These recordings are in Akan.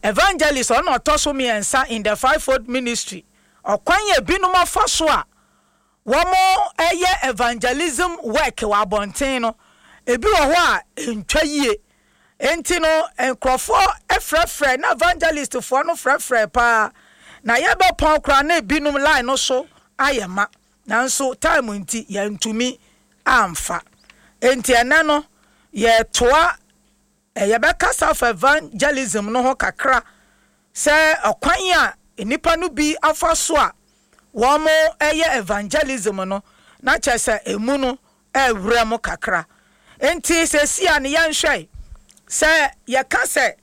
evangelist on otoso miensa in the fivefold ministry okwanye binom afa so a womo eye evangelism work wa bonten no ebi wo ho a ntwayie enti no enkrofo efrefre na evangelist fo no frefre pa na yebe pon kra na binom line no so ayema nanso time nti ya ntumi amfa enti ene no ye toa yebeka self evangelism no ho kakra se okwan a enipa no bi afa so a womo eye evangelism no na chese emu no ewre mo kakra enti se sia ne yanhwe se ye ka se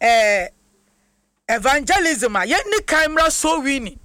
evangelism a ye ni camera so winning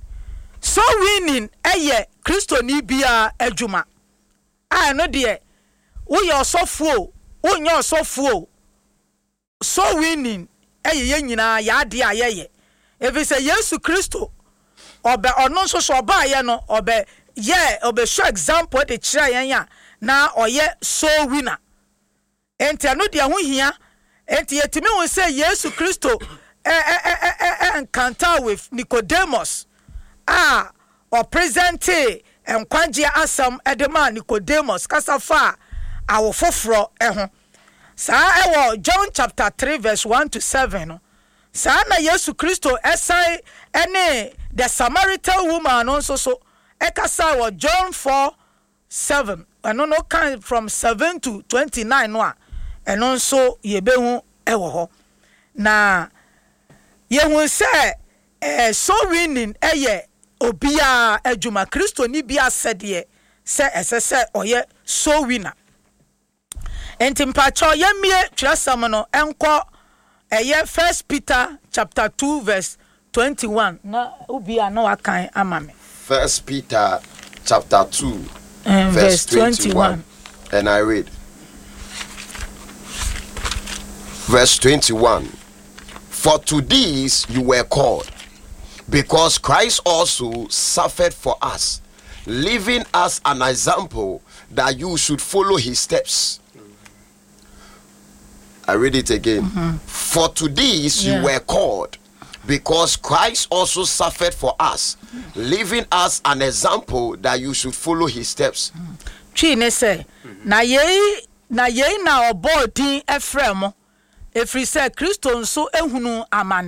eye Kristo ni bia adwuma a no de wo ye osofo wo nya osofo so winning eye ye nyina ya de ayeye efi se Yesu Kristo obe ono so so ba ye no obe show example de kira yen ya na oye so winner enti no de ho hia enti yetimi won say Yesu Kristo encounter with Nicodemus or presente enkwagye asam edema Nicodemus kasafa awofofro eho sa ewo John chapter 3 verse 1 to 7 no sa na Yesu Kristo esai ene the Samaritan woman no so ekasa wo John 4:7 eno no kan from 7 to 29 no a eno so yebehu ewo ho na yehu se so winning eye obia adwuma Kristo ni bia sede se esese oye so winner enti mpacho yemie twasam no enko eye 1 Peter chapter 2 verse 21 na obia no akan amame 1 Peter chapter 2 verse 21 and I read verse 21. For to this you were called, because Christ also suffered for us, leaving us an example that you should follow his steps. I read it again. For to this you were called, because Christ also suffered for us, leaving us an example that you should follow his steps. Chine say, na ye na obodin Efremo, efri say Kristo nso ehunu amane.